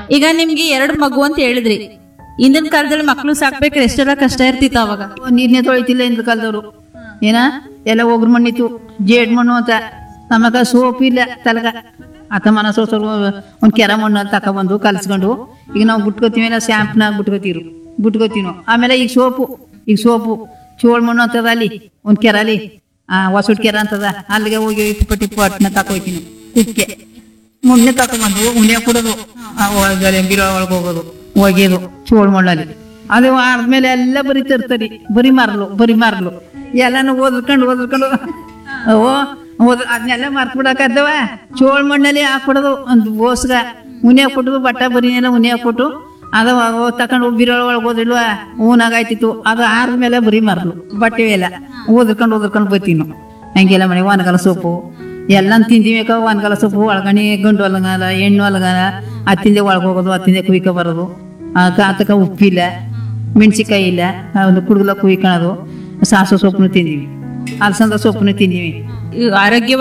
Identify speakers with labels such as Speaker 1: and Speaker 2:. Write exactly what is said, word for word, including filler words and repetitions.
Speaker 1: ಈಗ ನಿಮ್ಗೆ ಎರಡು ಮಗು ಅಂತ ಹೇಳಿದ್ರಿ. ಹಿಂದಿನ ಕಾಲದಲ್ಲಿ ಮಕ್ಳು ಸಾಕ್ಬೇಕ್ರೆ ಎಷ್ಟೆಲ್ಲ ಕಷ್ಟ ಇರ್ತಿತ್ತು ಅವಾಗ.
Speaker 2: ನೀರ್ನೇ ತೊಳಿತಿಲ್ಲ ಹಿಂದಿನ ಕಾಲದವ್ರು. ಏನ ಎಲ್ಲ ಒಗ್ರು ಮಣ್ಣಿತ್ತು, ಜೇಡ್ ಮಣ್ಣು ಅಂತ. ನಮಗ ಸೋಪ್ ಇಲ್ಲ ತಲಗ. ಆತ ಮನಸ್ಸು ಸ್ವಲ್ಪ ಒಂದ್ ಕೆರ ಮಣ್ಣು ಅಂತ ತಕೊಬಂದು ಕಲ್ಸ್ಕೊಂಡು ಈಗ ನಾವು ಬಿಟ್ಕೋತೀವಿ, ಇಲ್ಲ ಶಾಂಪ್ನ ಬಿಟ್ಕೋತೀರು ಬಿಟ್ಕೋತೀವಿ ನಾವು. ಆಮೇಲೆ ಈಗ ಸೋಪು ಈಗ ಸೋಪು ಚೋಳ್ ಮಣ್ಣು ಅಂತದ ಅಲ್ಲಿ ಒಂದ್ ಕೆರಲ್ಲಿ, ಆ ಹೊಸಟ್ ಕೆರ ಅಂತದ, ಅಲ್ಲಿಗೆ ಹೋಗಿ ಟಿಪ್ಪ ಟಿಪ್ಪು ಅಟ್ನ ತಕೋಯ್ತೀನಿ ಕುಕ್ಕೆ ಮುನ್ನೆ ತಕೊಂಡ್ಬಂದು ಉಣ್ಣೆ ಕೊಡೋದು, ಬಿರೋ ಒಳಗೆ ಹೋಗೋದು ಒಗೆಯೋದು ಚೋಳ್ ಮಣ್ಣಲ್ಲಿ. ಅದು ಆದ್ಮೇಲೆ ಎಲ್ಲ ಬರೀ ತರ್ತರಿ, ಬರೀ ಮಾರ್ಲು ಬರೀ ಮಾರ್ಲು ಎಲ್ಲಾನು ಓದ್ಕೊಂಡು ಓದ್ಕೊಂಡು ಓ ಓದ್ ಅದನ್ನೆಲ್ಲ ಮರ್ತ್ ಬಿಡಕದ್ದವ. ಚೋಳ್ ಮಣ್ಣಲ್ಲಿ ಹಾಕ್ಬಿಡೋದು ಒಂದು ಬೋಸ್ಗ ಉಣ್ಣೆ ಕೊಟ್ಟದು, ಬಟ್ಟ ಬರೀನೆಲ್ಲ ಉಣ್ಣೆ ಹಾಕ್ಬಿಟ್ಟು ಅದು ತಕೊಂಡು ಬಿರೋ ಒಳಗೆ ಹೋದಿಲ್ವಾ ಹೂನಾಗಾಯ್ತಿತ್ತು. ಅದು ಆದ್ಮೇಲೆ ಬರೀ ಮಾರ್ಲು ಬಟ್ಟೆ ಎಲ್ಲ ಓದ್ಕೊಂಡು ಓದ್ಕೊಂಡು ಬರ್ತೀವಿ. ಹಂಗೆಲ್ಲ ಮನೆ ಒಣಗಲ ಸೊಪ್ಪು ಎಲ್ಲ ತಿಂದಿಬೇಕ. ಒಣಗಲ ಸೊಪ್ಪು ಒಳಗಣಿ ಗಂಡು ಹೊಲಗಾಲ ಹೆಣ್ಣು ಹೊಲಗಾಲ ಹತ್ತಿಂದೆ ಒಳಗೆ ಹೋಗೋದು, ಹತ್ತಿಂದೆ ಕುಯ್ಕೊ ಬರೋದು. ಕಾತಕ ಉಪ್ಪಿಲ್ಲ, ಮೆಣಸಿಕಾಯಿ ಇಲ್ಲ, ಒಂದು ಕುಡುಗಲ ಕುಯ್ಕೊಳ್ಳೋದು. ಸಾಸು ಸೊಪ್ಪು ತಿಂದೀವಿ, ಅಲಸಂದ ಸೊಪ್ಪು ತಿಂದೀವಿ.
Speaker 1: ಆರೋಗ್ಯ